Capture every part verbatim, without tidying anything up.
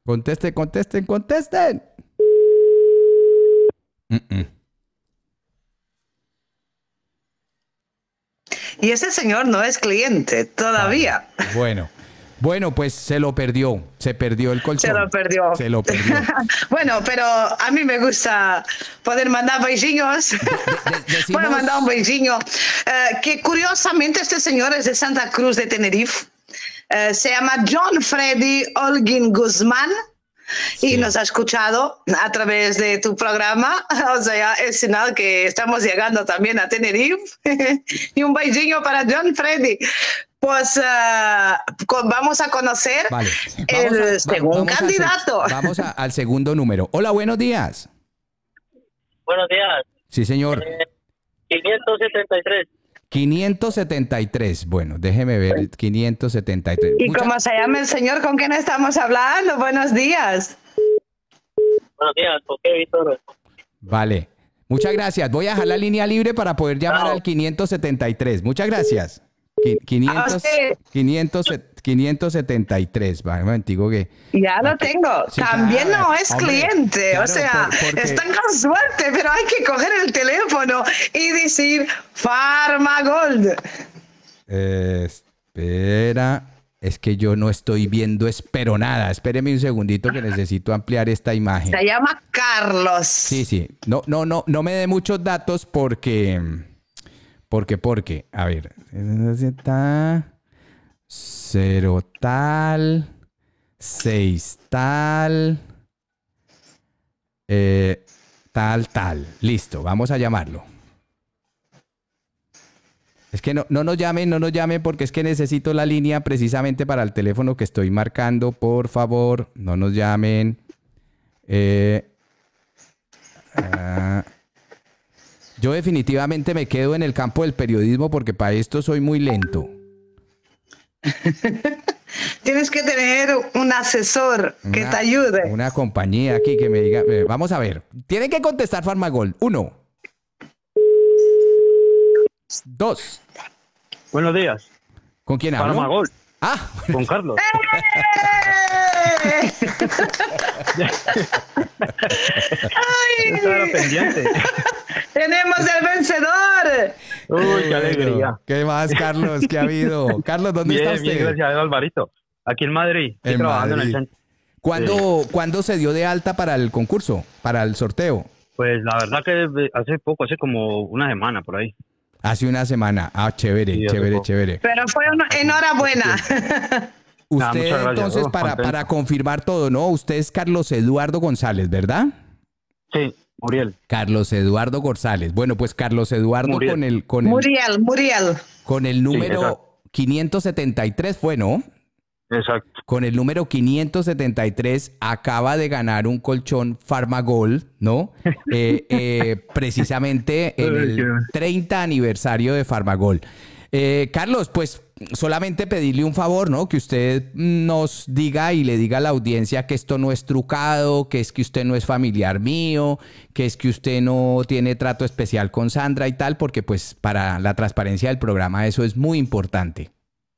Contesten, contesten, contesten. Mm-mm. Y ese señor no es cliente todavía. Vale. Bueno, bueno, pues se lo perdió, se perdió el colchón. Se lo perdió. Se lo perdió. Bueno, pero a mí me gusta poder mandar beijinhos. De- de- decimos- Puedo mandar un beijinho. Eh, que curiosamente este señor es de Santa Cruz de Tenerife. Eh, se llama John Freddy Holguín Guzmán. Sí. Y nos ha escuchado a través de tu programa, o sea, es señal que estamos llegando también a Tenerife. Y un beijinho para John Freddy. Pues uh, con, vamos a conocer Vale. el Vamos a- va- segundo vamos al seg- candidato. Vamos a- al segundo número. Hola, buenos días. Buenos días. Sí, señor. Eh, quinientos setenta y tres. quinientos setenta y tres. Bueno, déjeme ver. quinientos setenta y tres. ¿Y Mucha- cómo se llama el señor con quien estamos hablando? Buenos días. Buenos días, ¿por qué, Víctor? Vale. Muchas gracias. Voy a dejar la línea libre para poder llamar Chao. al quinientos setenta y tres. Muchas gracias. Qui- quinientos, A usted. quinientos, quinientos setenta y tres. Vale, un momentico que... Ya lo tengo. Sí, También claro, no es hombre, cliente. claro, o sea, por- porque- están con suerte, pero hay que coger el teléfono y decir Farmagold. Eh, espera, es que yo no estoy viendo, espero nada. Espéreme un segundito que necesito ampliar esta imagen. Se llama Carlos. Sí, sí. No, no, no, no me dé muchos datos porque, porque, porque, a ver, está cero tal, seis tal, eh, tal, tal. Listo, vamos a llamarlo. Es que no, no nos llamen, no nos llamen porque es que necesito la línea precisamente para el teléfono que estoy marcando. Por favor, no nos llamen. Eh, ah, yo definitivamente me quedo en el campo del periodismo porque para esto soy muy lento. Tienes que tener un asesor que Una- te ayude. Una compañía aquí que me diga. eh, Vamos a ver. Tienen que contestar Farmagol. Uno. Dos. Buenos días. ¿Con quién hablo? Farmagol, Ah, con Carlos. ¡Eh! Eso era ¡Ay! pendiente. ¡Tenemos el vencedor! Uy, qué alegría. ¿Qué más, Carlos? ¿Qué ha habido? Carlos, ¿dónde Bien, está bien, usted? gracias a Dios, Alvarito. Aquí en Madrid. Estoy En trabajando Madrid. en el centro. ¿Cuándo, ¿Cuándo se dio de alta para el concurso? Para el sorteo. Pues la verdad que hace poco, hace como una semana por ahí. Hace una semana. Ah, chévere, Sí, hace chévere, poco. chévere. Pero fue una enhorabuena. Usted, muchas gracias, entonces, oh, para, contento. para confirmar todo, ¿no? Usted es Carlos Eduardo González, ¿verdad? Sí, Muriel. Carlos Eduardo González. Bueno, pues Carlos Eduardo Muriel. con el, con el, Muriel, Muriel. con el número exacto. quinientos setenta y tres fue, ¿no? Exacto. Con el número quinientos setenta y tres acaba de ganar un colchón Farmagol, ¿no? Eh, eh, precisamente en Ay, el qué- treinta aniversario de Farmagol. Eh, Carlos, pues solamente pedirle un favor, ¿no? Que usted nos diga y le diga a la audiencia que esto no es trucado, que es que usted no es familiar mío, que es que usted no tiene trato especial con Sandra y tal, porque pues para la transparencia del programa eso es muy importante.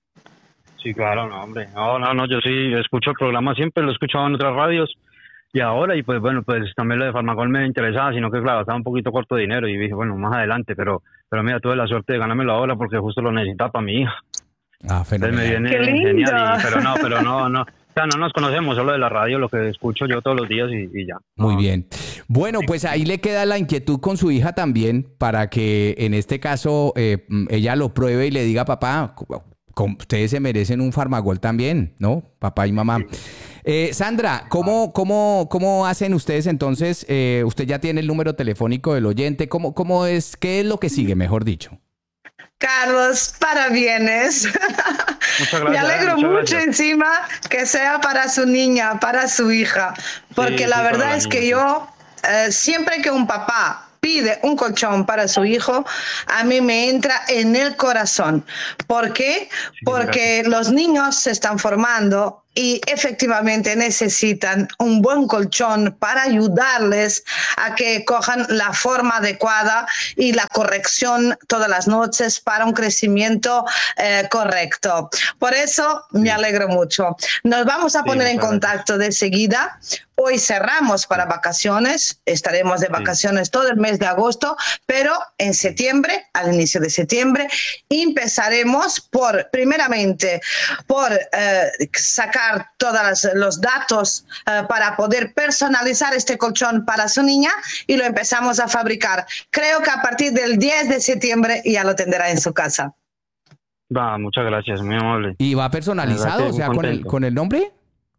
Sí, claro, no, hombre. No, no, no, yo sí escucho el programa siempre, lo he escuchado en otras radios. Y ahora, y pues bueno, pues también lo de Farmagol me interesaba, sino que claro, estaba un poquito corto de dinero y dije, bueno, más adelante, pero pero mira, tuve la suerte de ganármelo ahora porque justo lo necesitaba para mi hija. Ah, Entonces me fenomenal. viene ¡Qué lindo! genial, y- pero no, pero no, no. O sea, no nos conocemos, solo de la radio, lo que escucho yo todos los días y, y ya. Muy No, bien. Bueno, pues ahí le queda la inquietud con su hija también para que en este caso eh, ella lo pruebe y le diga, papá, com- ustedes se merecen un Farmagol también, ¿no? Papá y mamá. Eh, Sandra, ¿cómo, cómo, ¿cómo hacen ustedes entonces? Eh, usted ya tiene el número telefónico del oyente. ¿Cómo, cómo es? ¿Qué es lo que sigue, mejor dicho? Carlos, parabienes. Muchas Me gracias, alegro muchas mucho gracias. encima que sea para su niña, para su hija. Porque Sí, la sí, para verdad la es niña, que sí. yo, eh, siempre que un papá pide un colchón para su hijo, a mí me entra en el corazón. ¿Por qué? Porque los niños se están formando y efectivamente necesitan un buen colchón para ayudarles a que cojan la forma adecuada y la corrección todas las noches para un crecimiento eh, correcto. Por eso me alegro mucho. Nos vamos a poner sí, en contacto de seguida. Hoy cerramos para vacaciones, estaremos de vacaciones sí. todo el mes de agosto, pero en septiembre, al inicio de septiembre, empezaremos por, primeramente, por eh, sacar todos los datos eh, para poder personalizar este colchón para su niña y lo empezamos a fabricar. Creo que a partir del diez de septiembre ya lo tendrá en su casa. Va, muchas gracias, muy amable. ¿Y va personalizado, o sea, con el, con el nombre?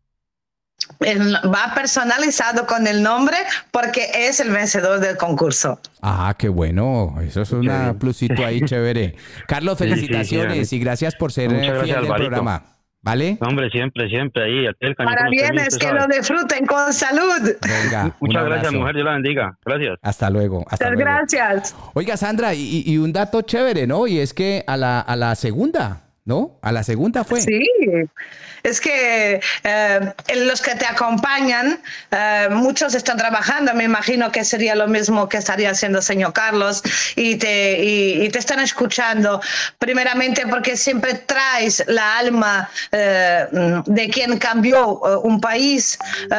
Va personalizado con el nombre porque es el vencedor del concurso. Ah, qué bueno. Eso es un plusito ahí chévere. Carlos, felicitaciones sí, sí, sí, y gracias por ser Muchas fiel gracias, del Alvarito. Programa. ¿Vale? Hombre, siempre, siempre ahí. El Para bienes, que lo disfruten con salud. Venga, muchas gracias, mujer. Dios la bendiga. Gracias. Hasta luego. Hasta Muchas luego. gracias. Oiga, Sandra, y, y un dato chévere, ¿no? Y es que a la, a la segunda, ¿no? A la segunda fue. Sí. Es que eh, los que te acompañan, eh, muchos están trabajando, me imagino que sería lo mismo que estaría haciendo el señor Carlos, y te, y, y te están escuchando, primeramente porque siempre traes la alma eh, de quien cambió uh, un país,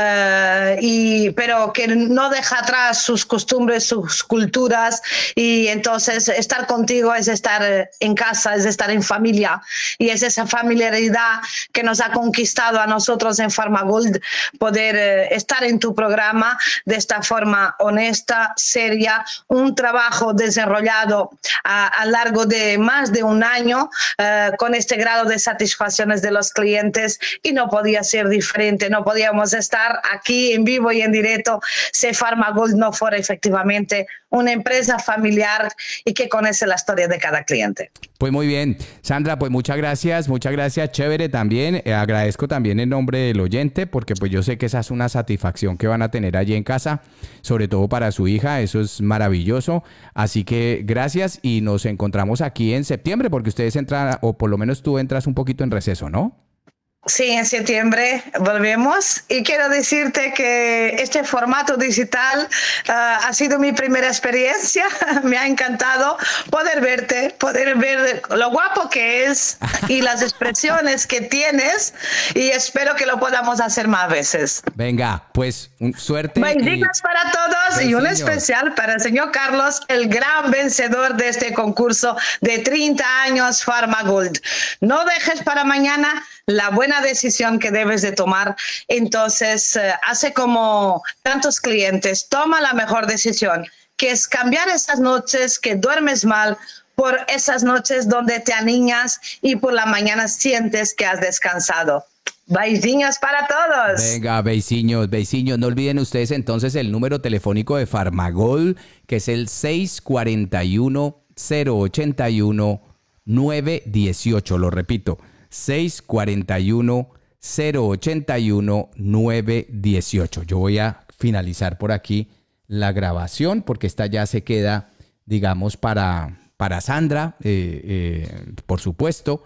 uh, y, pero que no deja atrás sus costumbres, sus culturas, y entonces estar contigo es estar en casa, es estar en familia, y es esa familiaridad que nos ha conquistado a nosotros en Farmagold, poder eh, estar en tu programa de esta forma honesta, seria, un trabajo desarrollado a, a largo de más de un año eh, con este grado de satisfacciones de los clientes, y no podía ser diferente, no podíamos estar aquí en vivo y en directo si Farmagold no fuera efectivamente una empresa familiar y que conoce la historia de cada cliente. Pues muy bien, Sandra, pues muchas gracias, muchas gracias, chévere también. Eh, agradezco también en nombre del oyente, porque pues yo sé que esa es una satisfacción que van a tener allí en casa, sobre todo para su hija, eso es maravilloso. Así que gracias y nos encontramos aquí en septiembre, porque ustedes entran, o por lo menos tú entras un poquito en receso, ¿no? Sí, en septiembre volvemos, y quiero decirte que este formato digital uh, ha sido mi primera experiencia. Me ha encantado poder verte, poder ver lo guapo que es y las expresiones que tienes, y espero que lo podamos hacer más veces. Venga, pues un, suerte. Bendiciones y... para todos sí, y un señor. Especial para el señor Carlos, el gran vencedor de este concurso de treinta años Farmagold. No dejes para mañana la buena decisión que debes de tomar. Entonces, eh, hace como tantos clientes, toma la mejor decisión, que es cambiar esas noches que duermes mal por esas noches donde te aniñas y por la mañana sientes que has descansado. Beijinhos para todos. Venga, beijinhos, beijinhos. No olviden ustedes entonces el número telefónico de Farmagold, que es el seis cuatro uno, cero ocho uno, nueve uno ocho. Lo repito, seis cuatro uno, cero ocho uno, nueve uno ocho. Yo voy a finalizar por aquí la grabación, porque esta ya se queda, digamos, para, para Sandra, eh, eh, por supuesto,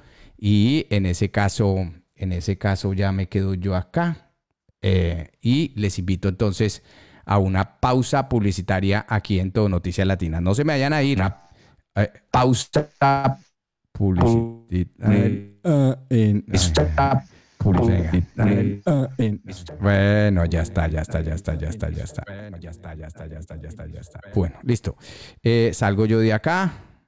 y en ese caso, en ese caso ya me quedo yo acá, eh, y les invito entonces a una pausa publicitaria aquí en Todo Noticias Latinas. No se me vayan a ir. Una, eh, pausa publicitaria. Uh, en, uh, Bueno, ya está, ya está, ya está, ya está, ya está. Bueno, ya está, ya está, ya está, ya está, ya está. Bueno, listo. Eh, salgo yo de acá.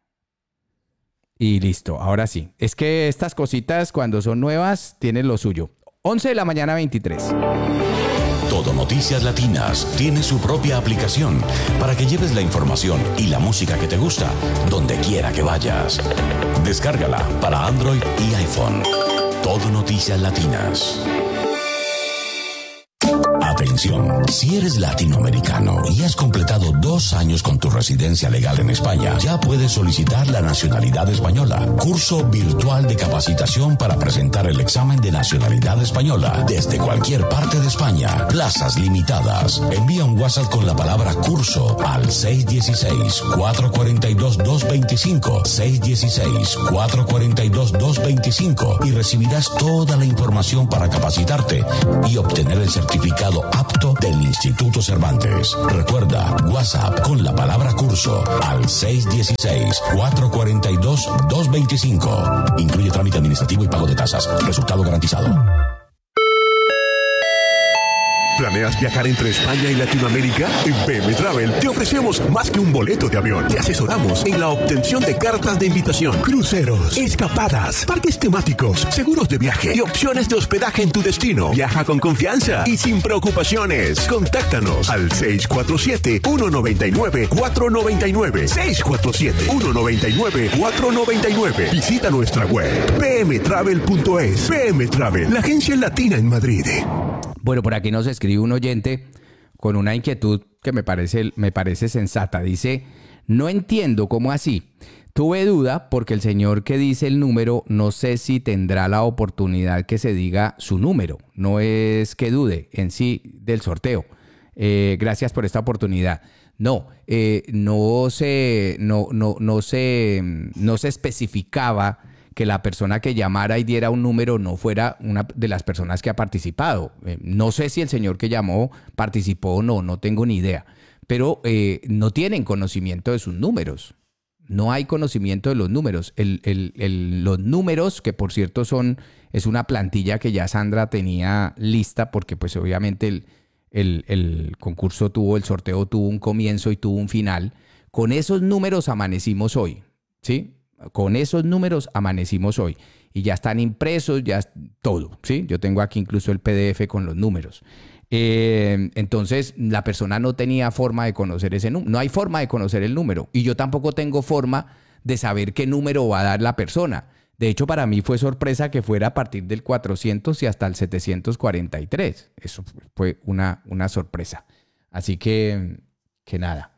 Y listo, ahora sí. Es que estas cositas cuando son nuevas tienen lo suyo. once de la mañana, veintitrés. Todo Noticias Latinas tiene su propia aplicación para que lleves la información y la música que te gusta donde quiera que vayas. Descárgala para Android y iPhone. Todo Noticias Latinas. Atención. Atención, si eres latinoamericano y has completado dos años con tu residencia legal en España, ya puedes solicitar la nacionalidad española. Curso virtual de capacitación para presentar el examen de nacionalidad española desde cualquier parte de España. Plazas limitadas. Envía un WhatsApp con la palabra curso al seis uno seis, cuatro cuatro dos, dos dos cinco, seis uno seis, cuatro cuatro dos, dos dos cinco y recibirás toda la información para capacitarte y obtener el certificado apto del Instituto Cervantes. Recuerda, WhatsApp con la palabra curso al seis uno seis, cuatro cuatro dos, dos dos cinco. Incluye trámite administrativo y pago de tasas. Resultado garantizado. ¿Planeas viajar entre España y Latinoamérica? En P M Travel te ofrecemos más que un boleto de avión. Te asesoramos en la obtención de cartas de invitación, cruceros, escapadas, parques temáticos, seguros de viaje y opciones de hospedaje en tu destino. Viaja con confianza y sin preocupaciones. Contáctanos al seis cuatro siete, uno nueve nueve, cuatro nueve nueve. seis cuatro siete, uno nueve nueve, cuatro nueve nueve. Visita nuestra web p m travel punto es. P M Travel, la agencia latina en Madrid. Bueno, por aquí nos escribe un oyente con una inquietud que me parece, me parece sensata. Dice, no entiendo cómo así. Tuve duda porque el señor que dice el número no sé si tendrá la oportunidad que se diga su número. No es que dude en sí del sorteo. Eh, gracias por esta oportunidad. No, eh, no se, no, no, no se, no se especificaba que la persona que llamara y diera un número no fuera una de las personas que ha participado. Eh, no sé si el señor que llamó participó o no, no tengo ni idea. Pero eh, no tienen conocimiento de sus números. No hay conocimiento de los números. El, el, el, los números, que por cierto son, es una plantilla que ya Sandra tenía lista, porque pues obviamente el, el, el concurso tuvo, el sorteo tuvo un comienzo y tuvo un final. Con esos números amanecimos hoy, ¿sí? Con esos números amanecimos hoy y ya están impresos, ya todo, ¿sí? Yo tengo aquí incluso el P D F con los números. Eh, entonces, la persona no tenía forma de conocer ese número. No hay forma de conocer el número y yo tampoco tengo forma de saber qué número va a dar la persona. De hecho, para mí fue sorpresa que fuera a partir del cuatrocientos y hasta el setecientos cuarenta y tres. Eso fue una, una sorpresa. Así que, que nada.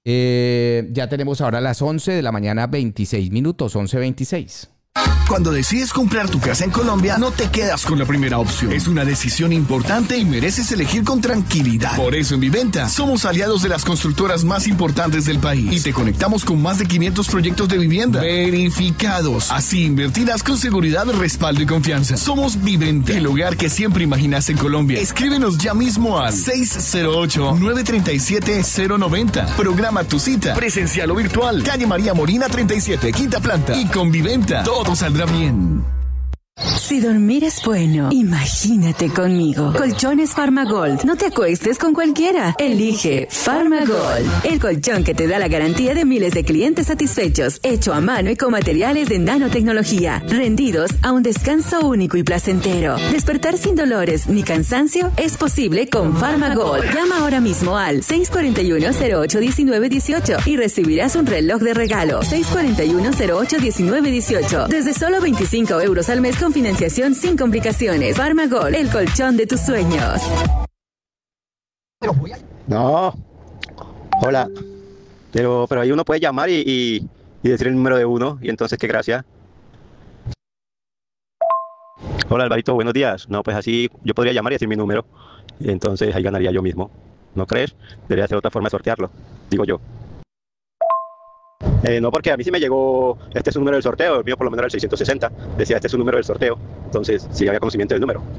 Eh, ya tenemos ahora las once de la mañana, veintiséis minutos, once veintiséis. Cuando decides comprar tu casa en Colombia, no te quedas con la primera opción. Es una decisión importante y mereces elegir con tranquilidad. Por eso en Viventa somos aliados de las constructoras más importantes del país y te conectamos con más de quinientos proyectos de vivienda verificados. Así invertirás con seguridad, respaldo y confianza. Somos Viventa, el hogar que siempre imaginas en Colombia. Escríbenos ya mismo al seis cero ocho, nueve tres siete, cero nueve cero. Programa tu cita, presencial o virtual. Calle María Molina treinta y siete, quinta planta. Y con Viventa, todo saldrá bien. Si dormir es bueno, imagínate conmigo. Colchones Farmagold. No te acuestes con cualquiera. Elige Farmagold, el colchón que te da la garantía de miles de clientes satisfechos, hecho a mano y con materiales de nanotecnología, rendidos a un descanso único y placentero. Despertar sin dolores ni cansancio es posible con Farmagold. Llama ahora mismo al seis cuatro uno, cero ocho, uno nueve uno ocho y recibirás un reloj de regalo. seis cuatro uno, cero ocho, uno nueve uno ocho. Desde solo veinticinco euros al mes con financiación sin complicaciones. Farmagold, el colchón de tus sueños. No. Hola. Pero, pero ahí uno puede llamar y, y, y decir el número de uno. Y entonces, qué gracia. Hola, Alvarito, buenos días. No, pues así yo podría llamar y decir mi número. Y entonces ahí ganaría yo mismo. ¿No crees? Debería ser otra forma de sortearlo. Digo yo. Eh, no, porque a mí sí me llegó, este es un número del sorteo, el mío por lo menos era el seiscientos sesenta, decía este es un número del sorteo, entonces sí había conocimiento del número.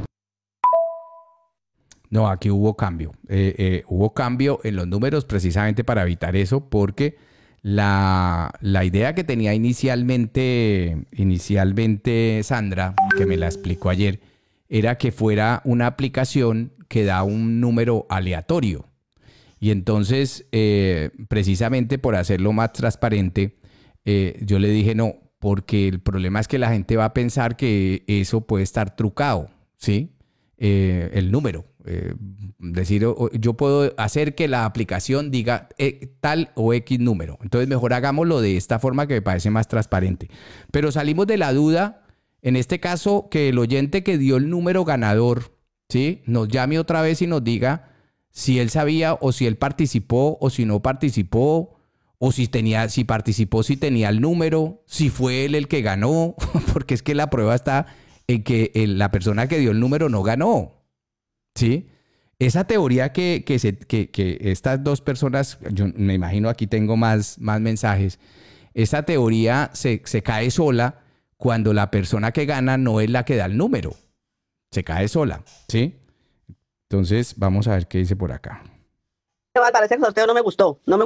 No, aquí hubo cambio, eh, eh, hubo cambio en los números precisamente para evitar eso, porque la, la idea que tenía inicialmente, inicialmente Sandra, que me la explicó ayer, era que fuera una aplicación que da un número aleatorio. Y entonces, eh, precisamente por hacerlo más transparente, eh, yo le dije no, porque el problema es que la gente va a pensar que eso puede estar trucado, ¿sí? Eh, el número. Eh, decir, yo puedo hacer que la aplicación diga eh, tal o X número. Entonces, mejor hagámoslo de esta forma que me parece más transparente. Pero salimos de la duda, en este caso, que el oyente que dio el número ganador, ¿sí? Nos llame otra vez y nos diga si él sabía o si él participó o si no participó, o si tenía, si participó, si tenía el número, si fue él el que ganó, porque es que la prueba está en que el, la persona que dio el número no ganó, ¿sí? Esa teoría que, que, se, que, que estas dos personas, yo me imagino aquí tengo más, más mensajes, esa teoría se, se cae sola cuando la persona que gana no es la que da el número, se cae sola, ¿sí? Entonces, vamos a ver qué dice por acá. Parece que el sorteo no me gustó, no me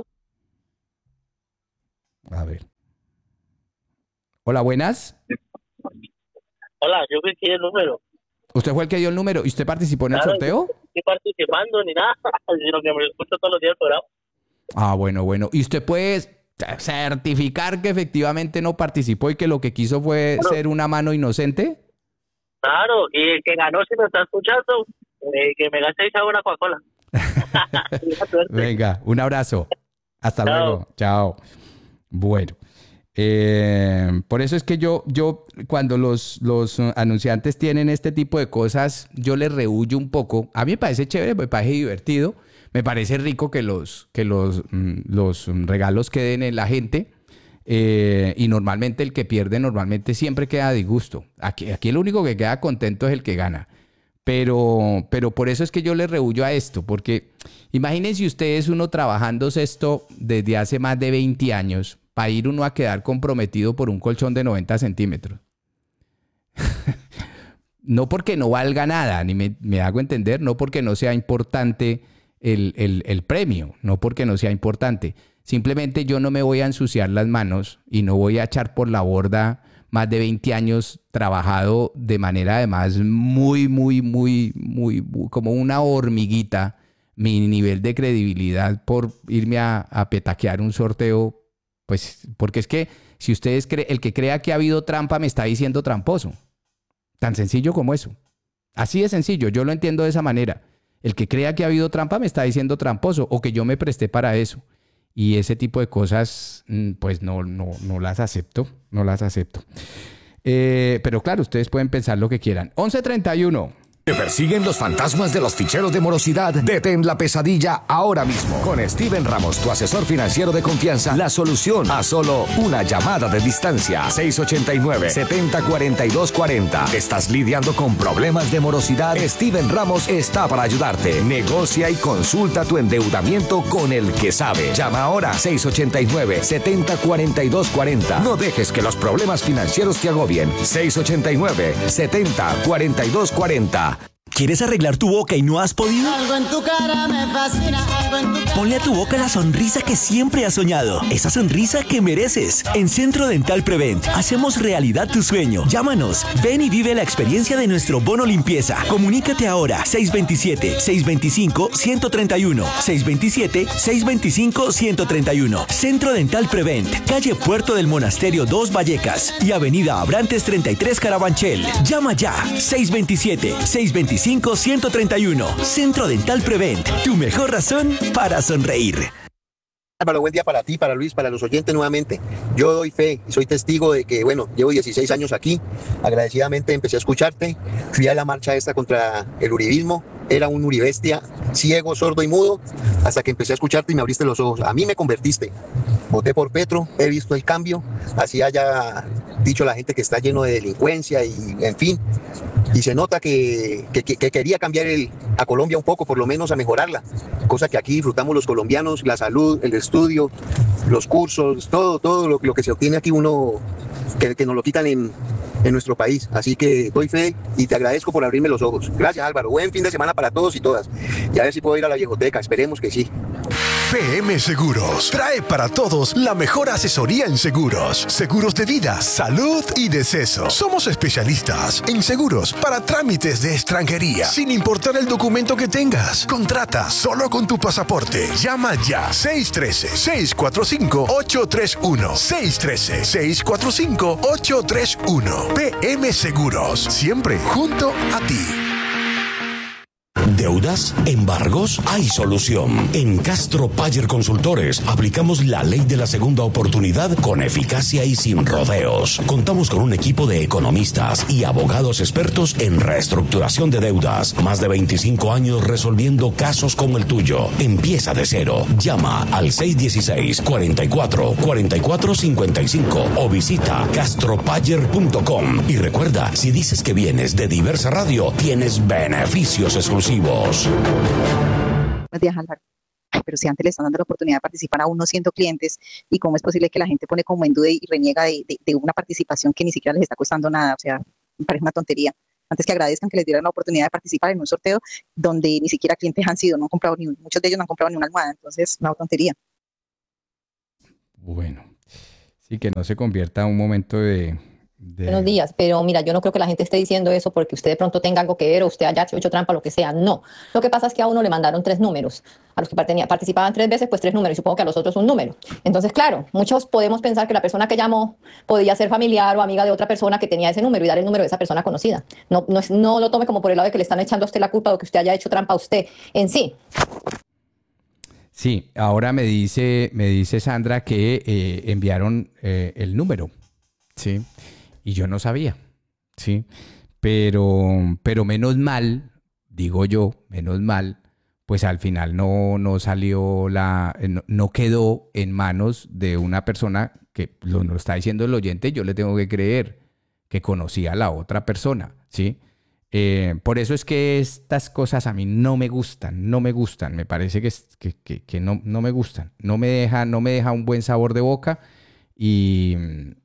A ver. Hola, buenas. Hola, yo fui el número. ¿Usted fue el que dio el número y usted participó en el Claro, sorteo? No estoy participando ni nada, sino que me escucho todos los días el programa. Ah, bueno, bueno. ¿Y usted puede certificar que efectivamente no participó y que lo que quiso fue Claro. ser una mano inocente? Claro, y el que ganó, si me está escuchando, eh, que me gaste esa buena Coca-Cola. Venga, un abrazo. Hasta Chao. luego. Chao. Bueno. Eh, por eso es que yo, yo cuando los, los anunciantes tienen este tipo de cosas, yo les rehuyo un poco. A mí me parece chévere, me parece divertido, me parece rico que los, que los, mm, los regalos queden en la gente. Eh, y normalmente el que pierde normalmente siempre queda a disgusto. Aquí, aquí el único que queda contento es el que gana. Pero, pero por eso es que yo les rehuyo a esto, porque imagínense ustedes uno trabajándose esto desde hace más de veinte años para ir uno a quedar comprometido por un colchón de noventa centímetros. No porque no valga nada, ni me, me hago entender, no porque no sea importante el, el, el premio, no porque no sea importante. Simplemente yo no me voy a ensuciar las manos y no voy a echar por la borda más de veinte años trabajado de manera además muy, muy, muy, muy, muy como una hormiguita, mi nivel de credibilidad por irme a, a petaquear un sorteo. Pues porque es que si ustedes creen, el que crea que ha habido trampa me está diciendo tramposo. Tan sencillo como eso. Así de sencillo, yo lo entiendo de esa manera. El que crea que ha habido trampa me está diciendo tramposo o que yo me presté para eso. Y ese tipo de cosas, pues no, no, no las acepto, no las acepto. Eh, pero claro, ustedes pueden pensar lo que quieran. once treinta y uno. ¿Te persiguen los fantasmas de los ficheros de morosidad? Detén la pesadilla ahora mismo. Con Steven Ramos, tu asesor financiero de confianza, la solución a solo una llamada de distancia. seis ocho nueve, siete cero cuatro dos cuatro cero. ¿Estás lidiando con problemas de morosidad? Steven Ramos está para ayudarte. Negocia y consulta tu endeudamiento con el que sabe. Llama ahora seis ocho nueve, siete cero cuatro dos cuatro cero. No dejes que los problemas financieros te agobien. seis ocho nueve, siete cero cuatro dos cuatro cero. ¿Quieres arreglar tu boca y no has podido? Algo en tu cara me fascina, algo en tu cara. Ponle a tu boca la sonrisa que siempre has soñado. Esa sonrisa que mereces. En Centro Dental Prevent hacemos realidad tu sueño. Llámanos. Ven y vive la experiencia de nuestro bono limpieza. Comunícate ahora. seis dos siete, seis dos cinco, uno tres uno. seis dos siete, seis dos cinco, uno tres uno. Centro Dental Prevent. Calle Puerto del Monasterio dos Vallecas y Avenida Abrantes treinta y tres Carabanchel. Llama ya. seis dos siete, seis dos cinco, uno tres uno. Centro Dental Prevent. Tu mejor razón para sonreír. Álvaro, buen día para ti, para Luis, para los oyentes nuevamente. Yo doy fe y soy testigo de que, bueno, llevo dieciséis años aquí. Agradecidamente empecé a escucharte. Fui a la marcha esta contra el uribismo. Era un uribestia, ciego, sordo y mudo, hasta que empecé a escucharte y me abriste los ojos. A mí me convertiste. Voté por Petro, he visto el cambio. Así haya dicho la gente que está lleno de delincuencia y, en fin. Y se nota que, que, que quería cambiar el, a Colombia un poco, por lo menos a mejorarla. Cosa que aquí disfrutamos los colombianos, la salud, el estudio, los cursos, todo, todo lo, lo que se obtiene aquí uno, que, que nos lo quitan en, en nuestro país. Así que doy fe y te agradezco por abrirme los ojos. Gracias, Álvaro. Buen fin de semana para todos y todas. Y a ver si puedo ir a la Viejoteca. Esperemos que sí. P M Seguros trae para todos la mejor asesoría en seguros, seguros de vida, salud y deceso. Somos especialistas en seguros para trámites de extranjería, sin importar el documento que tengas. Contrata solo con tu pasaporte. Llama ya seis uno tres, seis cuatro cinco, ocho tres uno, seis uno tres, seis cuatro cinco, ocho tres uno. P M Seguros, siempre junto a ti. ¿Deudas? ¿Embargos? Hay solución. En Castro Payer Consultores aplicamos la ley de la segunda oportunidad con eficacia y sin rodeos. Contamos con un equipo de economistas y abogados expertos en reestructuración de deudas. Más de veinticinco años resolviendo casos como el tuyo. Empieza de cero. Llama al seis uno seis, cuatro cuatro, cuatro cuatro cinco cinco o visita castropayer punto com. Y recuerda, si dices que vienes de Diversa Radio, tienes beneficios exclusivos. Buenos días, Álvaro. Pero si antes le están dando la oportunidad de participar a unos siendo clientes, ¿y cómo es posible que la gente pone como en duda y reniega de, de, de una participación que ni siquiera les está costando nada? O sea, me parece una tontería. Antes que agradezcan que les dieran la oportunidad de participar en un sorteo donde ni siquiera clientes han sido, no han comprado ni, muchos de ellos no han comprado ni una almohada, entonces, una tontería. Bueno, sí, que no se convierta en un momento de... De... Buenos días, pero mira, yo no creo que la gente esté diciendo eso porque usted de pronto tenga algo que ver o usted haya hecho trampa, lo que sea. No. Lo que pasa es que a uno le mandaron tres números. A los que participaban tres veces, pues tres números. Y supongo que a los otros un número. Entonces, claro, muchos podemos pensar que la persona que llamó podía ser familiar o amiga de otra persona que tenía ese número y dar el número de esa persona conocida. No, no, es, no lo tome como por el lado de que le están echando a usted la culpa de que usted haya hecho trampa a usted en sí. Sí, ahora me dice, me dice Sandra que eh, enviaron eh, el número. Sí. Y yo no sabía, ¿sí? Pero, pero menos mal, digo yo, menos mal, pues al final no, no salió la, no, no quedó en manos de una persona que lo, lo está diciendo el oyente, yo le tengo que creer que conocía a la otra persona, ¿sí? Eh, por eso es que estas cosas a mí no me gustan, no me gustan, me parece que, que, que, que no, no me gustan, no me deja, no me deja un buen sabor de boca y...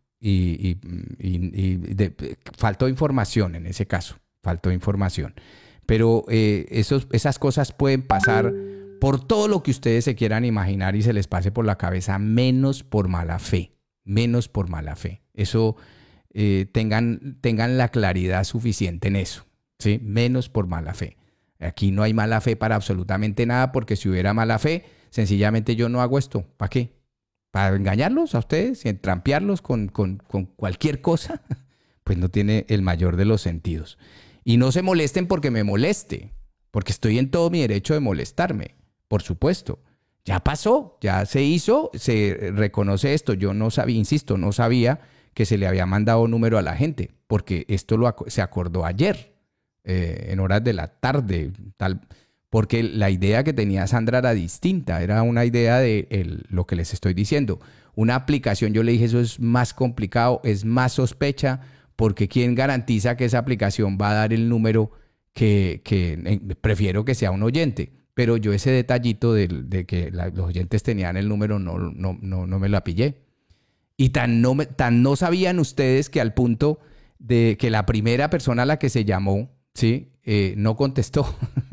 Y, y, y, y de, faltó información en ese caso, faltó información. Pero eh, esos, esas cosas pueden pasar por todo lo que ustedes se quieran imaginar y se les pase por la cabeza, menos por mala fe, menos por mala fe. Eso, eh, tengan, tengan la claridad suficiente en eso, ¿sí? Menos por mala fe. Aquí no hay mala fe para absolutamente nada, porque si hubiera mala fe, sencillamente yo no hago esto. ¿Para qué? ¿Para engañarlos a ustedes y trampearlos con, con, con cualquier cosa? Pues no tiene el mayor de los sentidos. Y no se molesten porque me moleste, porque estoy en todo mi derecho de molestarme, por supuesto. Ya pasó, ya se hizo, se reconoce esto. Yo no sabía, insisto, no sabía que se le había mandado número a la gente, porque esto lo, se acordó ayer, eh, en horas de la tarde, tal... Porque la idea que tenía Sandra era distinta, era una idea de el, lo que les estoy diciendo. Una aplicación, yo le dije, eso es más complicado, es más sospecha, porque ¿quién garantiza que esa aplicación va a dar el número que, que eh, prefiero que sea un oyente? Pero yo ese detallito de, de que la, los oyentes tenían el número no, no, no, no me la pillé. Y tan no, tan no sabían ustedes que al punto de que la primera persona a la que se llamó, ¿sí? eh, no contestó.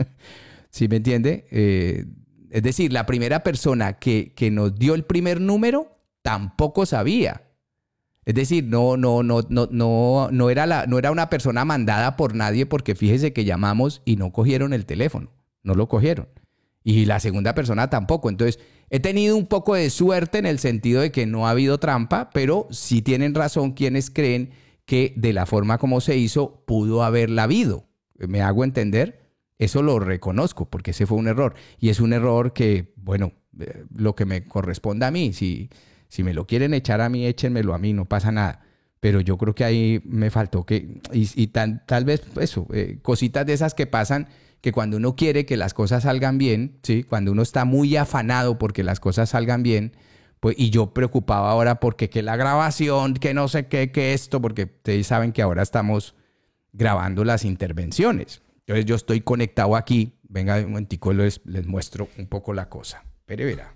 ¿Sí me entiende? Eh, es decir, la primera persona que, que nos dio el primer número tampoco sabía. Es decir, no, no, no, no, no, no era la, no era una persona mandada por nadie, porque fíjese que llamamos y no cogieron el teléfono, no lo cogieron. Y la segunda persona tampoco. Entonces, he tenido un poco de suerte en el sentido de que no ha habido trampa, pero sí tienen razón quienes creen que de la forma como se hizo pudo haberla habido. ¿Me hago entender? Eso lo reconozco porque ese fue un error. Y es un error que, bueno, eh, lo que me corresponda a mí. Si, si me lo quieren echar a mí, échenmelo a mí, no pasa nada. Pero yo creo que ahí me faltó que... Y, y tan, tal vez eso, eh, cositas de esas que pasan, que cuando uno quiere que las cosas salgan bien, ¿sí? Cuando uno está muy afanado porque las cosas salgan bien, pues, y yo preocupaba ahora porque que la grabación, que no sé qué, que esto, porque ustedes saben que ahora estamos grabando las intervenciones. Entonces yo estoy conectado aquí. Venga, un momentico, les, les muestro un poco la cosa. Pero verá.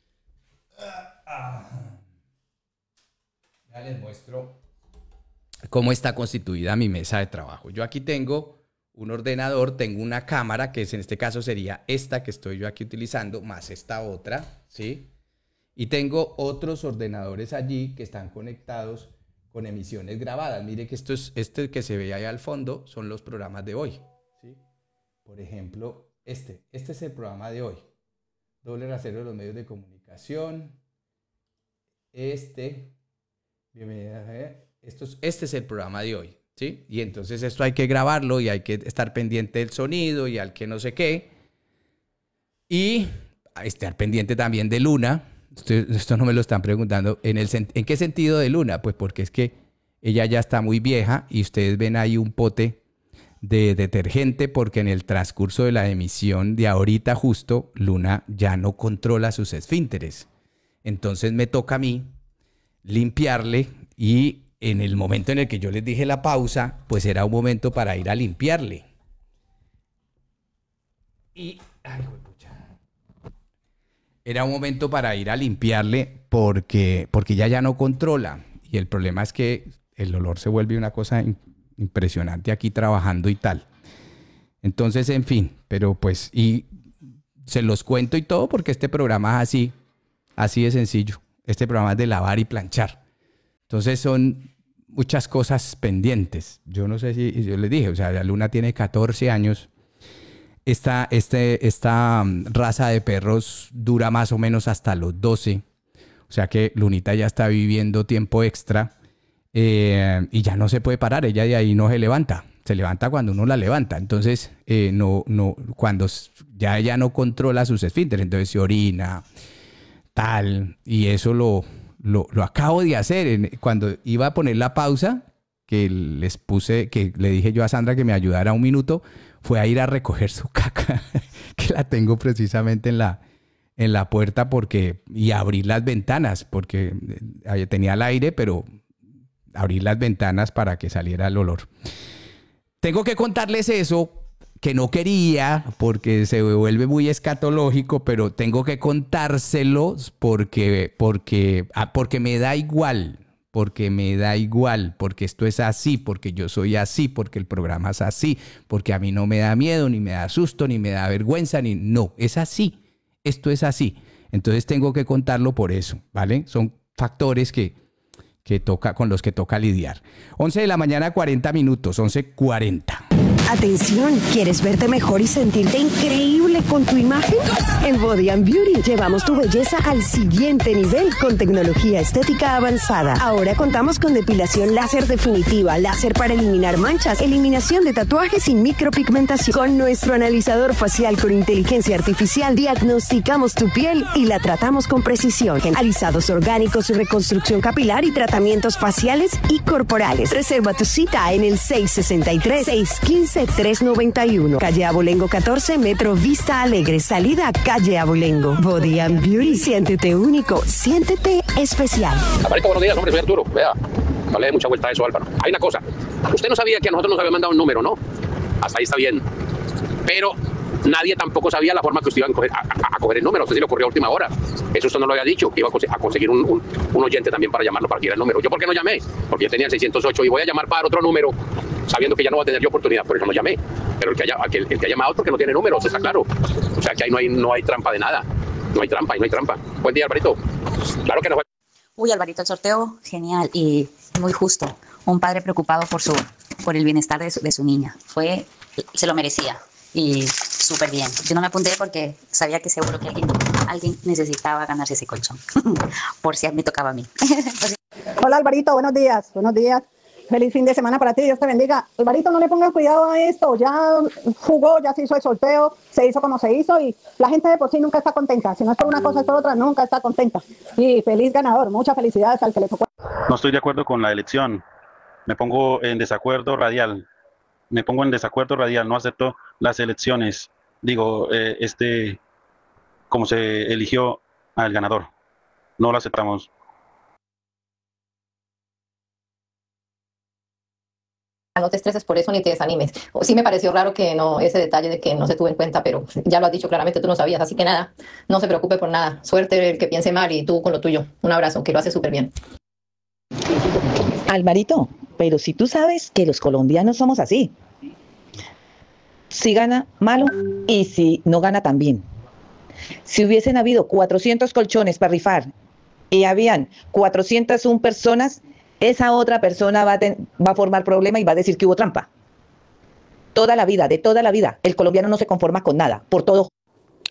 Ya les muestro cómo está constituida mi mesa de trabajo. Yo aquí tengo un ordenador, tengo una cámara, que es, en este caso sería esta que estoy yo aquí utilizando, más esta otra, ¿sí? Y tengo otros ordenadores allí que están conectados con emisiones grabadas. Mire que esto es, este que se ve ahí al fondo son los programas de hoy. Por ejemplo, este. Este es el programa de hoy. Doble rasero de los medios de comunicación. Este. Bienvenida. Esto es, este es el programa de hoy. ¿sí? Y entonces esto hay que grabarlo y hay que estar pendiente del sonido y al que no sé qué. Y estar pendiente también de Luna. Esto, esto no me lo están preguntando. ¿En, el, ¿En qué sentido de Luna? Pues porque es que ella ya está muy vieja y ustedes ven ahí un pote de detergente porque en el transcurso de la emisión de ahorita justo, Luna ya no controla sus esfínteres. Entonces me toca a mí limpiarle y en el momento en el que yo les dije la pausa, pues era un momento para ir a limpiarle. Y... ay, era un momento para ir a limpiarle porque, porque ella ya no controla. Y el problema es que el olor se vuelve una cosa impresionante aquí trabajando y tal. Entonces, en fin, pero pues, y se los cuento y todo porque este programa es así, así de sencillo. Este programa es de lavar y planchar. Entonces son muchas cosas pendientes. Yo no sé si, yo les dije, o sea, la Luna tiene catorce años. Esta, este, esta raza de perros dura más o menos hasta los doce. O sea que Lunita ya está viviendo tiempo extra eh, y ya no se puede parar. Ella de ahí no se levanta. Se levanta cuando uno la levanta. Entonces, eh, no, no, cuando ya ella no controla sus esfínteres, entonces se orina, tal. Y eso lo, lo, lo acabo de hacer. Cuando iba a poner la pausa, que les puse, que le dije yo a Sandra que me ayudara un minuto, fue a ir a recoger su caca, que la tengo precisamente en la, en la puerta porque, y abrir las ventanas, porque tenía el aire, pero abrir las ventanas para que saliera el olor. Tengo que contarles eso, que no quería, porque se vuelve muy escatológico, pero tengo que contárselos porque, porque, porque me da igual. Porque me da igual, porque esto es así, porque yo soy así, porque el programa es así, porque a mí no me da miedo, ni me da susto, ni me da vergüenza, ni no, es así, esto es así. Entonces tengo que contarlo por eso, ¿vale? Son factores que, que toca, con los que toca lidiar. once de la mañana, cuarenta minutos, once cuarenta. Atención, ¿quieres verte mejor y sentirte increíble con tu imagen? En Body and Beauty llevamos tu belleza al siguiente nivel con tecnología estética avanzada. Ahora contamos con depilación láser definitiva, láser para eliminar manchas, eliminación de tatuajes y micropigmentación. Con nuestro analizador facial con inteligencia artificial diagnosticamos tu piel y la tratamos con precisión. Alisados orgánicos, reconstrucción capilar y tratamientos faciales y corporales. Reserva tu cita en el seis sesenta y tres, seiscientos quince, trescientos noventa y uno. Calle Abolengo catorce, Metro Vista Alegre. Salida Calle Abolengo. Body and Beauty. Siéntete único. Siéntete especial. Alvarito, buenos días, hombre. Soy Arturo. Vea, no le dé mucha vuelta a eso, Álvaro. Hay una cosa. Usted no sabía que a nosotros nos habían mandado un número, ¿no? Hasta ahí está bien. Pero nadie tampoco sabía la forma que usted iba a coger, a, a, a coger el número. A usted se le ocurrió a última hora. Eso usted no lo había dicho, que iba a, cons a conseguir un, un, un oyente también para llamarlo, para que diera el número. ¿Yo por qué no llamé? Porque yo tenía el seiscientos ocho y voy a llamar para otro número, sabiendo que ya no va a tener yo oportunidad, por eso no llamé. Pero el que haya, el, el que ha llamado es porque no tiene números, está claro. O sea que ahí no hay, no hay trampa de nada. No hay trampa, ahí no hay trampa. Buen día, Alvarito. Claro que no. Uy, Alvarito, el sorteo, genial y muy justo. Un padre preocupado por su, por el bienestar de su, de su niña. Fue, se lo merecía y súper bien. Yo no me apunté porque sabía que seguro que alguien, alguien necesitaba ganarse ese colchón. Por si me tocaba a mí. Hola, Alvarito, buenos días. Buenos días. Feliz fin de semana para ti, Dios te bendiga. Alvarito, no le pongas cuidado a esto, ya jugó, ya se hizo el sorteo, se hizo como se hizo y la gente de por sí nunca está contenta. Si no es por una cosa es por otra, nunca está contenta. Y feliz ganador, muchas felicidades al que le tocó. No estoy de acuerdo con la elección, me pongo en desacuerdo radial, me pongo en desacuerdo radial, no acepto las elecciones, digo, eh, este, como se eligió al ganador, no lo aceptamos. No te estreses por eso ni te desanimes. Sí me pareció raro que no, ese detalle de que no se tuvo en cuenta, pero ya lo has dicho claramente, tú no sabías, así que nada, no se preocupe por nada. Suerte el que piense mal y tú con lo tuyo. Un abrazo, que lo haces súper bien. Alvarito, pero si tú sabes que los colombianos somos así. Si gana, malo, y si no gana, también. Si hubiesen habido cuatrocientos colchones para rifar y habían cuatrocientas una personas, esa otra persona va a, ten, va a formar problema y va a decir que hubo trampa. Toda la vida, de toda la vida, el colombiano no se conforma con nada, por todo.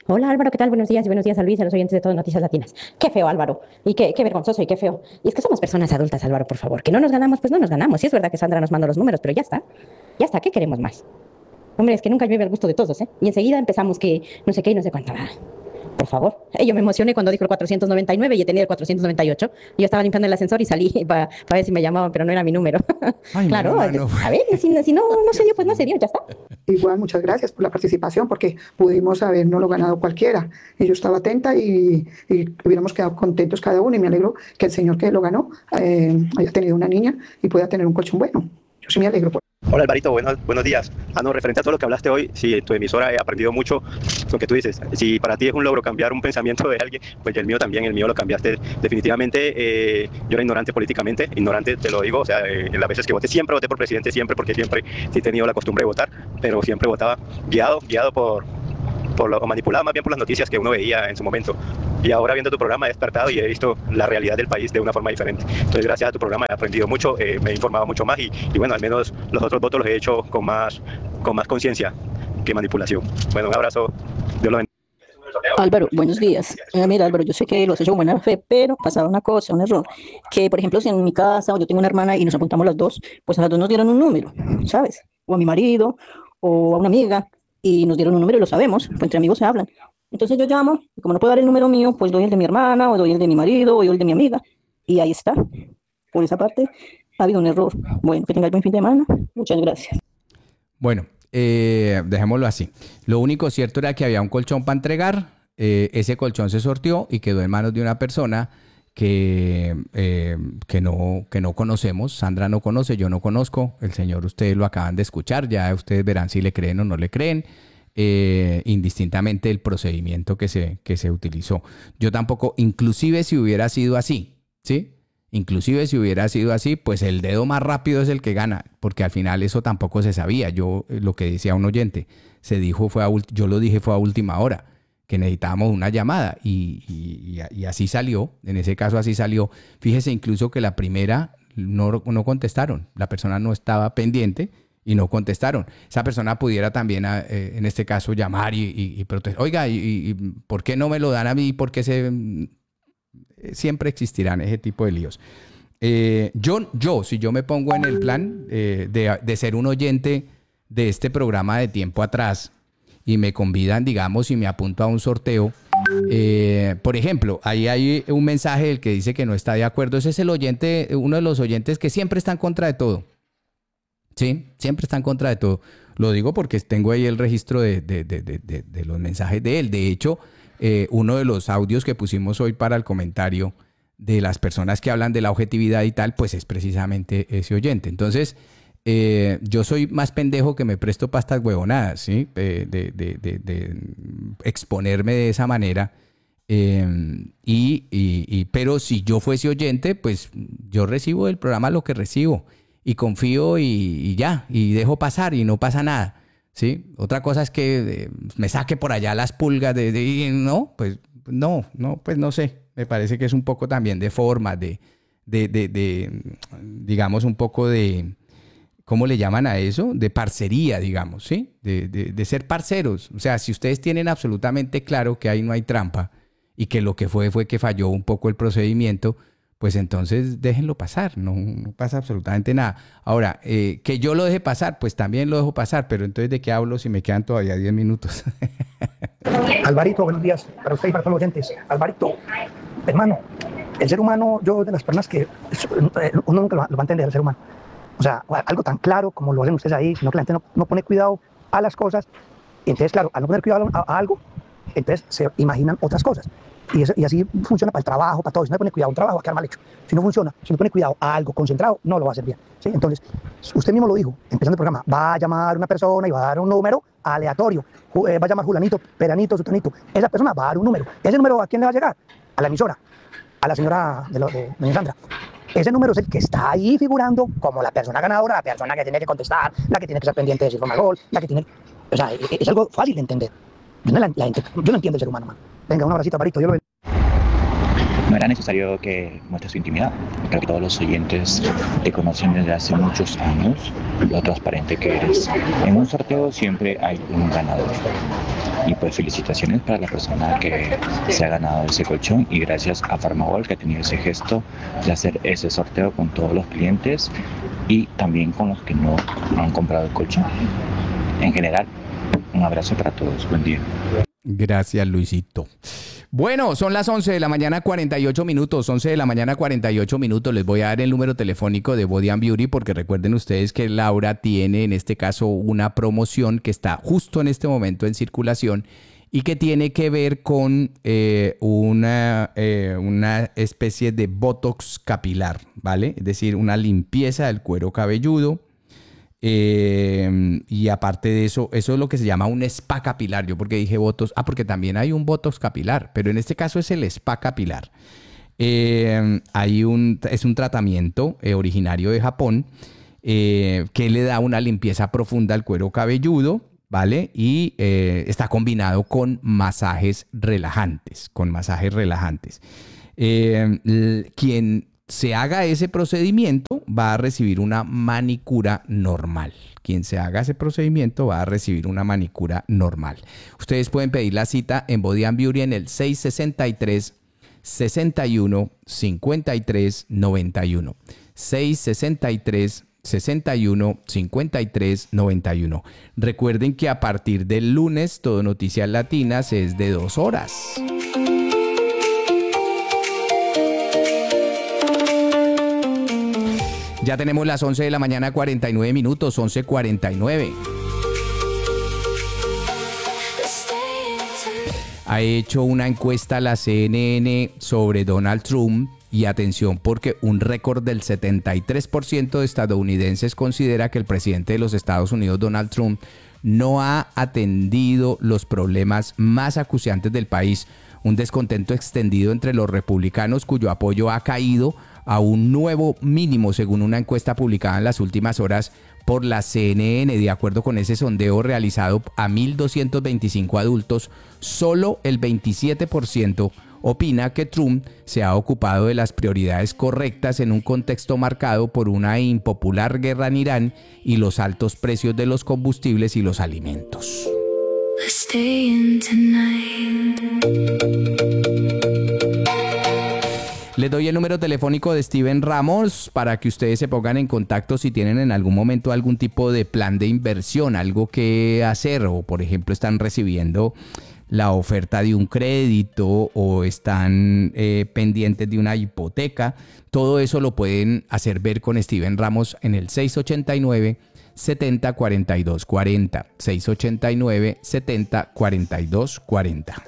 Hola Álvaro, ¿qué tal? Buenos días y buenos días a Luis, a los oyentes de Todo Noticias Latinas. Qué feo, Álvaro. Y qué, qué vergonzoso y qué feo. Y es que somos personas adultas, Álvaro, por favor. Que no nos ganamos, pues no nos ganamos. Sí es verdad que Sandra nos mandó los números, pero ya está. Ya está, ¿qué queremos más? Hombre, es que nunca llueve al gusto de todos, ¿eh? Y enseguida empezamos que no sé qué y no sé cuánto. Ah, por favor. Eh, yo me emocioné cuando dijo el cuatrocientos noventa y nueve y he tenido el cuatrocientos noventa y ocho. Yo estaba limpiando el ascensor y salí para ver si me llamaban, pero no era mi número. Ay, claro, no, no, no. a ver, si, si no, no se dio, pues no se dio, ya está. Igual, muchas gracias por la participación, porque pudimos habernoslo ganado cualquiera. Y yo estaba atenta y, y hubiéramos quedado contentos cada uno. Y me alegro que el señor que lo ganó eh, haya tenido una niña y pueda tener un colchón bueno. Yo sí me alegro por Hola Alvarito, buenos, buenos días. Ah, no, referente a todo lo que hablaste hoy, sí, en tu emisora he aprendido mucho lo que tú dices. Si para ti es un logro cambiar un pensamiento de alguien, pues el mío también, el mío lo cambiaste definitivamente. Eh, yo era ignorante políticamente, ignorante te lo digo, o sea, eh, las veces que voté, siempre voté por presidente, siempre, porque siempre sí he tenido la costumbre de votar, pero siempre votaba guiado, guiado por, por lo, o manipulado más bien por las noticias que uno veía en su momento. Y ahora viendo tu programa he despertado y he visto la realidad del país de una forma diferente. Entonces gracias a tu programa he aprendido mucho, eh, me he informado mucho más y, y bueno, al menos los otros votos los he hecho con más con más conciencia que manipulación. Bueno, un abrazo, Dios lo bendiga. Álvaro, buenos días. Eh, mira, Álvaro, yo sé que lo has hecho con buena fe, pero pasaba una cosa, un error, que por ejemplo si en mi casa o yo tengo una hermana y nos apuntamos las dos, pues a las dos nos dieron un número, ¿sabes? O a mi marido o a una amiga y nos dieron un número y lo sabemos, pues entre amigos se hablan. Entonces yo llamo, y como no puedo dar el número mío, pues doy el de mi hermana, o doy el de mi marido, o doy el de mi amiga, y ahí está. Por esa parte ha habido un error. Bueno, que tenga buen fin de semana. Muchas gracias. Bueno, eh, dejémoslo así. Lo único cierto era que había un colchón para entregar, eh, ese colchón se sorteó y quedó en manos de una persona que, eh, que, no, que no conocemos. Sandra no conoce, yo no conozco. El señor, ustedes lo acaban de escuchar, ya ustedes verán si le creen o no le creen. Eh, indistintamente el procedimiento que se, que se utilizó. Yo tampoco, inclusive si hubiera sido así, ¿sí? Inclusive si hubiera sido así, pues el dedo más rápido es el que gana, porque al final eso tampoco se sabía. Yo, lo que decía un oyente, se dijo, fue a, yo lo dije fue a última hora, que necesitábamos una llamada y, y, y así salió, en ese caso así salió. Fíjese incluso que la primera no, no contestaron, la persona no estaba pendiente, y no contestaron. Esa persona pudiera también, eh, en este caso, llamar y, y, y protestar. Oiga, ¿y, y por qué no me lo dan a mí? ¿Por qué se...? Siempre existirán ese tipo de líos. Eh, yo, yo, si yo me pongo en el plan eh, de, de ser un oyente de este programa de tiempo atrás y me convidan, digamos, y me apunto a un sorteo, eh, por ejemplo, ahí hay un mensaje del que dice que no está de acuerdo. Ese es el oyente, uno de los oyentes que siempre está en contra de todo. Sí, siempre está en contra de todo. Lo digo porque tengo ahí el registro de, de, de, de, de, de los mensajes de él. De hecho, eh, uno de los audios que pusimos hoy para el comentario de las personas que hablan de la objetividad y tal, pues es precisamente ese oyente. Entonces, eh, yo soy más pendejo que me presto para estas huevonadas, ¿sí? Eh, de, de, de, de exponerme de esa manera. Eh, y, y, y, pero si yo fuese oyente, pues yo recibo del programa lo que recibo. Y confío y, y ya, y dejo pasar y no pasa nada, ¿sí? Otra cosa es que eh, me saque por allá las pulgas de, de... No, pues no, no, pues no sé. Me parece que es un poco también de forma, de, de, de, de digamos, un poco de... ¿Cómo le llaman a eso? De parcería, digamos, ¿sí? De, de, de ser parceros. O sea, si ustedes tienen absolutamente claro que ahí no hay trampa y que lo que fue fue que falló un poco el procedimiento, pues entonces déjenlo pasar, no, no pasa absolutamente nada. Ahora, eh, que yo lo deje pasar, pues también lo dejo pasar, pero entonces ¿de qué hablo si me quedan todavía diez minutos? Alvarito, buenos días, para usted y para todos los oyentes. Alvarito, hermano, el ser humano, yo de las personas que uno nunca lo va a entender, el ser humano. O sea, algo tan claro como lo hacen ustedes ahí, sino que la gente no, no pone cuidado a las cosas, y entonces, claro, al no poner cuidado a, a algo, entonces se imaginan otras cosas. Y, eso, y así funciona para el trabajo, para todo. Si no le pone cuidado a un trabajo, va a quedar mal hecho. Si no funciona, si no pone cuidado a algo concentrado, no lo va a hacer bien, ¿sí? Entonces, usted mismo lo dijo, empezando el programa, va a llamar a una persona y va a dar un número aleatorio. Va a llamar Julanito, Peranito, Sutanito. Esa persona va a dar un número. ¿Ese número a quién le va a llegar? A la emisora, a la señora de, lo, de doña Sandra. Ese número es el que está ahí figurando como la persona ganadora, la persona que tiene que contestar, la que tiene que estar pendiente de si forma gol, la que tiene... O sea, es algo fácil de entender. Yo no, la, la, yo no entiendo el ser humano, man. Venga, un abracito, Alvarito. Yo lo... No era necesario que muestres tu intimidad. Creo que todos los oyentes te conocen desde hace muchos años, lo transparente que eres. En un sorteo siempre hay un ganador. Y pues felicitaciones para la persona que se ha ganado ese colchón y gracias a Farmawall que ha tenido ese gesto de hacer ese sorteo con todos los clientes y también con los que no han comprado el colchón. En general, un abrazo para todos. Buen día. Gracias, Luisito. Bueno, son las once de la mañana, cuarenta y ocho minutos. once de la mañana, cuarenta y ocho minutos. Les voy a dar el número telefónico de Body and Beauty porque recuerden ustedes que Laura tiene en este caso una promoción que está justo en este momento en circulación y que tiene que ver con eh, una, eh, una especie de botox capilar, ¿vale? Es decir, una limpieza del cuero cabelludo. Eh, y aparte de eso, eso es lo que se llama un spa capilar. Yo porque dije botox, ah, porque también hay un botox capilar, pero en este caso es el spa capilar. Eh, hay un, es un tratamiento eh, originario de Japón eh, que le da una limpieza profunda al cuero cabelludo, ¿vale? Y eh, está combinado con masajes relajantes, con masajes relajantes. Eh, quien se haga ese procedimiento va a recibir una manicura normal. Quien se haga ese procedimiento va a recibir una manicura normal. Ustedes pueden pedir la cita en Body and Beauty en el seis sesenta y tres, sesenta y uno, cincuenta y tres, noventa y uno. seis sesenta y tres, sesenta y uno, cincuenta y tres, noventa y uno. Recuerden que a partir del lunes todo Noticias Latinas es de dos horas. Ya tenemos las once de la mañana, cuarenta y nueve minutos, once cuarenta y nueve. Ha hecho una encuesta la C N N sobre Donald Trump y atención porque un récord del setenta y tres por ciento de estadounidenses considera que el presidente de los Estados Unidos, Donald Trump, no ha atendido los problemas más acuciantes del país. Un descontento extendido entre los republicanos cuyo apoyo ha caído a un nuevo mínimo según una encuesta publicada en las últimas horas por la C N N. De acuerdo con ese sondeo realizado a mil doscientos veinticinco adultos, solo el veintisiete por ciento opina que Trump se ha ocupado de las prioridades correctas en un contexto marcado por una impopular guerra en Irán y los altos precios de los combustibles y los alimentos. Les doy el número telefónico de Steven Ramos para que ustedes se pongan en contacto si tienen en algún momento algún tipo de plan de inversión, algo que hacer o por ejemplo están recibiendo la oferta de un crédito o están eh, pendientes de una hipoteca. Todo eso lo pueden hacer ver con Steven Ramos en el seis ochenta y nueve, setenta, cuarenta y dos cuarenta. seis ochenta y nueve, setenta, cuarenta y dos cuarenta.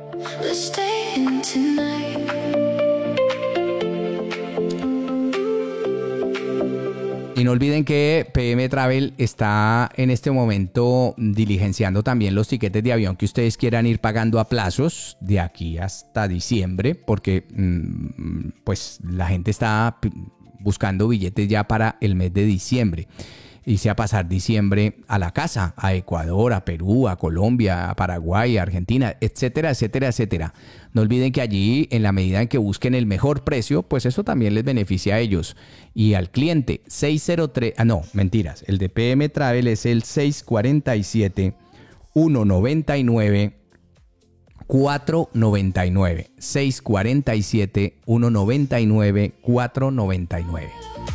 Y no olviden que P M Travel está en este momento diligenciando también los tiquetes de avión que ustedes quieran ir pagando a plazos de aquí hasta diciembre, porque pues la gente está buscando billetes ya para el mes de diciembre. Irse a pasar diciembre a la casa, a Ecuador, a Perú, a Colombia, a Paraguay, a Argentina, etcétera, etcétera, etcétera. No olviden que allí, en la medida en que busquen el mejor precio, pues eso también les beneficia a ellos. Y al cliente, seis cero tres, ah no, mentiras, el de P M Travel es el seis cuatro siete, uno nueve nueve, cuatro nueve nueve. seis cuatro siete, uno nueve nueve, cuatro nueve nueve.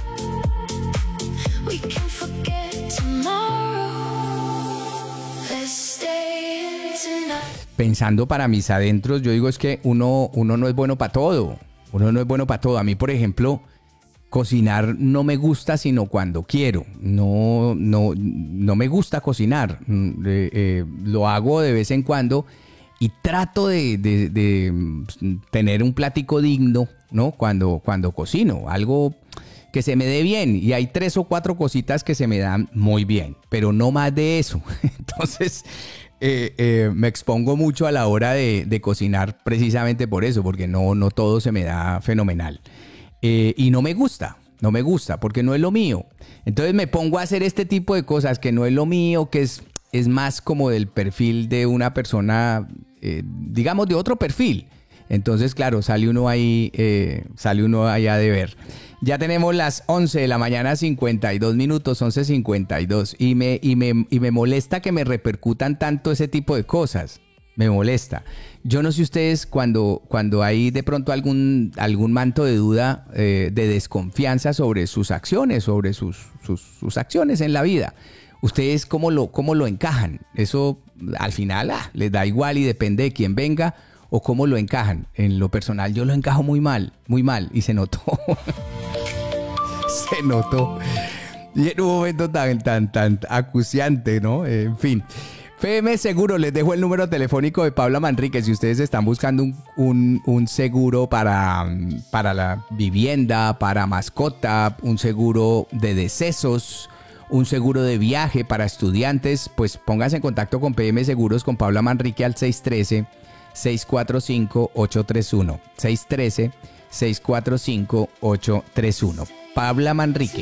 Pensando para mis adentros, yo digo es que uno, uno no es bueno para todo. Uno no es bueno para todo. A mí, por ejemplo, cocinar no me gusta sino cuando quiero. No, no, no me gusta cocinar. Eh, eh, lo hago de vez en cuando y trato de, de, de tener un platico digno, ¿no? Cuando, cuando cocino. Algo que se me dé bien. Y hay tres o cuatro cositas que se me dan muy bien, pero no más de eso. Entonces... Eh, eh, me expongo mucho a la hora de, de cocinar precisamente por eso, porque no, no todo se me da fenomenal. Eh, y no me gusta, no me gusta, porque no es lo mío. Entonces me pongo a hacer este tipo de cosas que no es lo mío, que es, es más como del perfil de una persona, eh, digamos, de otro perfil. Entonces, claro, sale uno ahí, eh, sale uno allá de ver. Ya tenemos las once de la mañana, cincuenta y dos minutos, once cincuenta y dos. Y me, y, me, y me molesta que me repercutan tanto ese tipo de cosas. me molesta. Yo no sé ustedes cuando, cuando hay de pronto algún, algún manto de duda, eh, de desconfianza sobre sus acciones, sobre sus, sus, sus acciones en la vida. ¿Ustedes cómo lo, cómo lo encajan? Eso al final ah, les da igual y depende de quién venga o cómo lo encajan. En lo personal yo lo encajo muy mal, muy mal y se notó. Se notó. Y en un momento tan, tan, tan acuciante, ¿no? En fin. F M Seguro, les dejo el número telefónico de Paula Manrique. Si ustedes están buscando un, un, un seguro para, para la vivienda, para mascota, un seguro de decesos, un seguro de viaje para estudiantes, pues pónganse en contacto con P M Seguros, con Paula Manrique al seis uno tres, seis cuatro cinco, ocho tres uno. seis uno tres, seis cuatro cinco, ocho tres uno. Paula Manrique.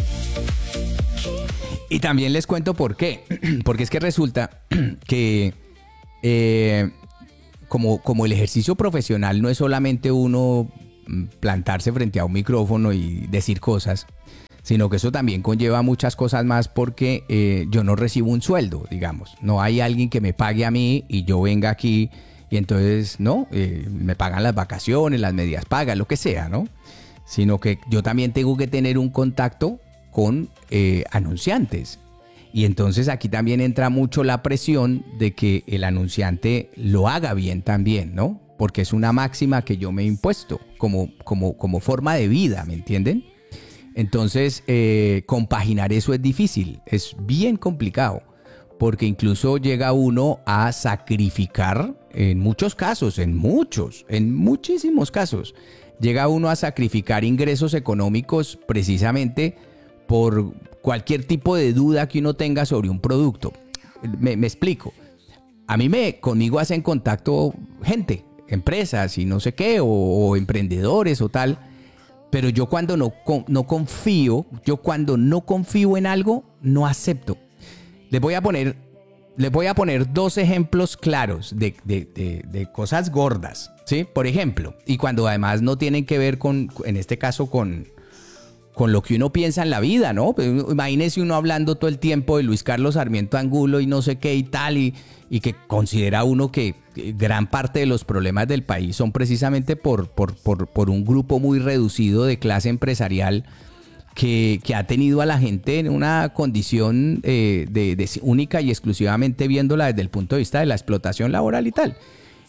Y también les cuento por qué. Porque es que resulta que eh, como, como el ejercicio profesional no es solamente uno plantarse frente a un micrófono y decir cosas, sino que eso también conlleva muchas cosas más porque eh, yo no recibo un sueldo, digamos. No hay alguien que me pague a mí y yo venga aquí y entonces, ¿no? Eh, me pagan las vacaciones, las medias pagas, lo que sea, ¿no? Sino que yo también tengo que tener un contacto con eh, anunciantes. Y entonces aquí también entra mucho la presión de que el anunciante lo haga bien también, ¿no? Porque es una máxima que yo me he impuesto como, como, como forma de vida, ¿me entienden? Entonces, eh, compaginar eso es difícil, es bien complicado, porque incluso llega uno a sacrificar, en muchos casos, en muchos, en muchísimos casos, llega uno a sacrificar ingresos económicos precisamente por cualquier tipo de duda que uno tenga sobre un producto. Me, me explico. A mí me, conmigo hacen contacto gente, empresas y no sé qué, o, o emprendedores o tal, pero yo cuando no, no confío, yo cuando no confío en algo, no acepto. Les voy a poner, les voy a poner dos ejemplos claros de, de, de, de cosas gordas, ¿sí? Por ejemplo, y cuando además no tienen que ver con, en este caso, con... con lo que uno piensa en la vida, ¿no? Imagínese uno hablando todo el tiempo de Luis Carlos Sarmiento Angulo y no sé qué y tal, y, y que considera uno que gran parte de los problemas del país son precisamente por, por, por, por un grupo muy reducido de clase empresarial que, que ha tenido a la gente en una condición eh, de, de única y exclusivamente viéndola desde el punto de vista de la explotación laboral y tal.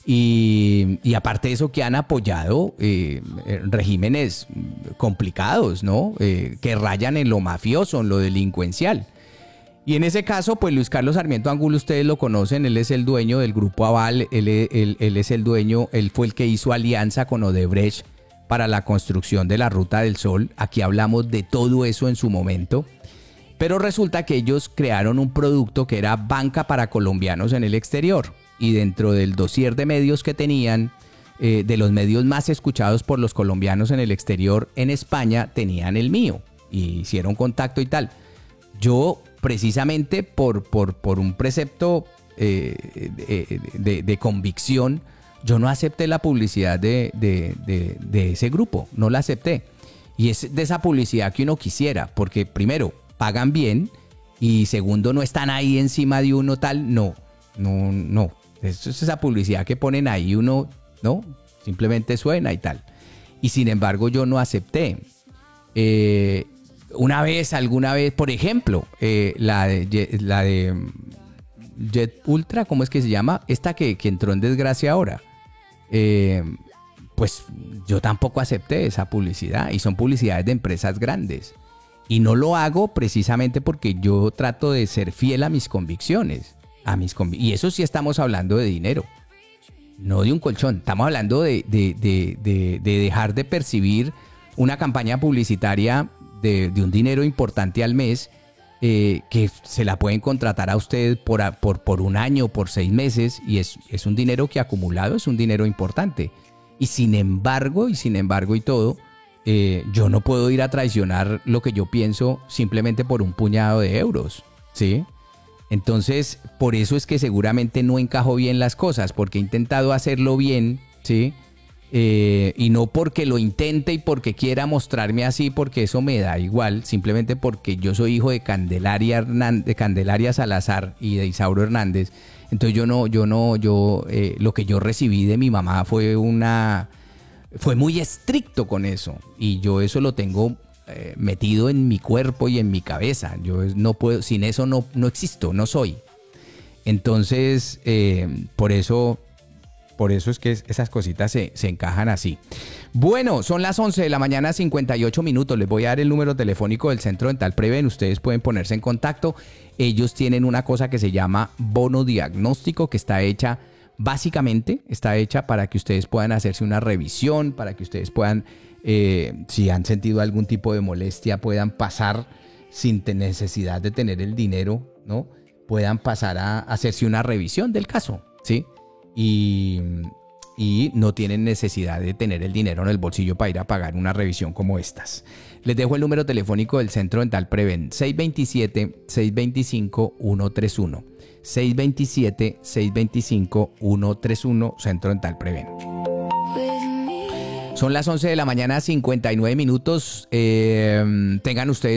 Y, y aparte de eso que han apoyado eh, regímenes complicados, ¿no? Eh, que rayan en lo mafioso, en lo delincuencial. Y en ese caso, pues Luis Carlos Sarmiento Angulo, ustedes lo conocen, él es el dueño del Grupo Aval, él, él, él es el dueño, él fue el que hizo alianza con Odebrecht para la construcción de la Ruta del Sol. Aquí hablamos de todo eso en su momento. Pero resulta que ellos crearon un producto que era banca para colombianos en el exterior. Y dentro del dossier de medios que tenían, eh, de los medios más escuchados por los colombianos en el exterior, en España, tenían el mío. Y hicieron contacto y tal. Yo, precisamente por, por, por un precepto eh, de, de, de convicción, yo no acepté la publicidad de, de, de, de ese grupo. No la acepté. Y es de esa publicidad que uno quisiera. Porque primero, pagan bien. Y segundo, no están ahí encima de uno tal. No, no, no. Eso es esa publicidad que ponen ahí, uno, ¿no? Simplemente suena y tal. Y sin embargo, yo no acepté. Eh, una vez, alguna vez, por ejemplo, eh, la, de, la de Jet Ultra, ¿cómo es que se llama? Esta que, que entró en desgracia ahora. Eh, pues yo tampoco acepté esa publicidad. Y son publicidades de empresas grandes. Y no lo hago precisamente porque yo trato de ser fiel a mis convicciones. A mis conv- y eso sí estamos hablando de dinero, no de un colchón. Estamos hablando de, de, de, de, de dejar de percibir una campaña publicitaria de, de un dinero importante al mes, eh, que se la pueden contratar a usted por, por, por un año, por seis meses, y es, es un dinero que acumulado es un dinero importante. Y sin embargo, y sin embargo y todo, eh, yo no puedo ir a traicionar lo que yo pienso simplemente por un puñado de euros, ¿sí? Entonces, por eso es que seguramente no encajo bien las cosas, porque he intentado hacerlo bien, ¿sí? Eh, y no porque lo intente y porque quiera mostrarme así, porque eso me da igual, simplemente porque yo soy hijo de Candelaria, Hernández, de Candelaria Salazar y de Isauro Hernández. Entonces yo no, yo no, yo, eh, lo que yo recibí de mi mamá fue una, fue muy estricto con eso. Y yo eso lo tengo eh, metido en mi cuerpo y en mi cabeza. Yo no puedo, sin eso no, no existo, no soy. Entonces, eh, por eso, por eso es que esas cositas se, se encajan así. Bueno, son las once de la mañana, cincuenta y ocho minutos. Les voy a dar el número telefónico del Centro Dental Preven. Ustedes pueden ponerse en contacto. Ellos tienen una cosa que se llama bono diagnóstico, que está hecha, básicamente, está hecha para que ustedes puedan hacerse una revisión, para que ustedes puedan, eh, si han sentido algún tipo de molestia, puedan pasar sin necesidad de tener el dinero, ¿no? Puedan pasar a hacerse una revisión del caso, ¿sí? Y, y no tienen necesidad de tener el dinero en el bolsillo para ir a pagar una revisión como estas. Les dejo el número telefónico del Centro Dental Preven, seis dos siete, seis dos cinco, uno tres uno. seis dos siete, seis dos cinco, uno tres uno, Centro Dental Preven. Son las once de la mañana, cincuenta y nueve minutos. Eh, tengan ustedes